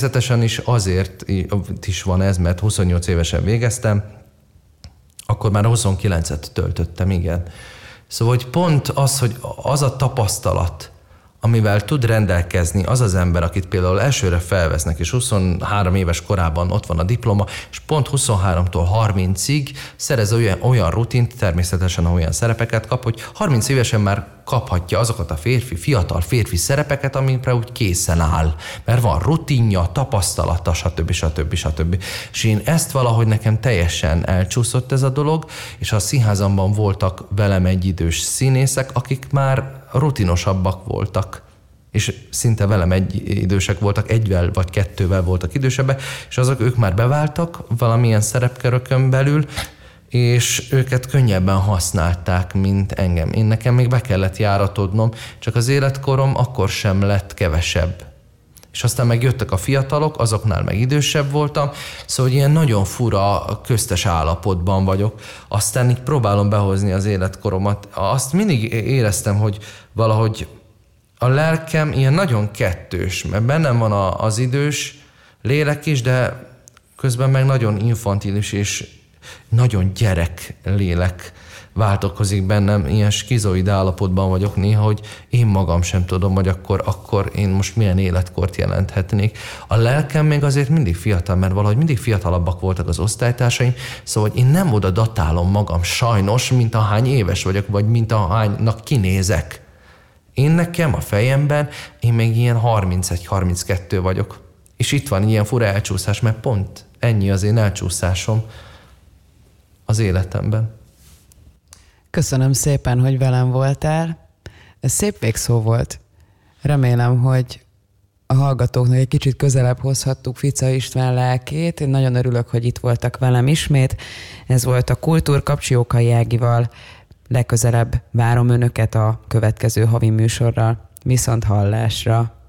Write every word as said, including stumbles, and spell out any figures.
természetesen is azért is van ez, mert huszonnyolc évesen végeztem, akkor már huszonkilencet töltöttem, igen. Szóval, hogy pont az, hogy az a tapasztalat, amivel tud rendelkezni az az ember, akit például elsőre felvesznek, és huszonhárom éves korában ott van a diploma, és pont huszonháromtól harmincig szerez olyan, olyan rutint, természetesen olyan szerepeket kap, hogy harminc évesen már kaphatja azokat a férfi, fiatal férfi szerepeket, amikre úgy készen áll. Mert van rutinja, tapasztalata, stb. stb. stb. És én ezt valahogy nekem teljesen elcsúszott ez a dolog, és a színházamban voltak velem egyidős színészek, akik már rutinosabbak voltak, és szinte velem egy idősek voltak, egyvel vagy kettővel voltak idősebbek, és azok ők már beváltak valamilyen szerepkörökön belül, és őket könnyebben használták, mint engem. Én nekem még be kellett járatodnom, csak az életkorom akkor sem lett kevesebb. És aztán meg jöttek a fiatalok, azoknál meg idősebb voltam, szóval ilyen nagyon fura, köztes állapotban vagyok. Aztán így próbálom behozni az életkoromat. Azt mindig éreztem, hogy valahogy a lelkem ilyen nagyon kettős, mert bennem van az idős lélek is, de közben meg nagyon infantilis és nagyon gyerek lélek változik bennem, ilyen skizoid állapotban vagyok néha, hogy én magam sem tudom, hogy akkor, akkor én most milyen életkort jelenthetnék. A lelkem még azért mindig fiatal, mert valahogy mindig fiatalabbak voltak az osztálytársaim, szóval hogy én nem oda datálom magam sajnos, mint ahány éves vagyok, vagy mint ahánynak kinézek. Én nekem a fejemben, én még ilyen harmincegy harminckettő vagyok. És itt van ilyen fura elcsúszás, mert pont ennyi az én elcsúszásom az életemben. Köszönöm szépen, hogy velem voltál. Ez szép végszó volt. Remélem, hogy a hallgatóknak egy kicsit közelebb hozhattuk Fica István lelkét. Én nagyon örülök, hogy itt voltak velem ismét. Ez volt a Kultúr Kapcsiókai Ágival. Legközelebb várom önöket a következő havi műsorral. Viszont hallásra!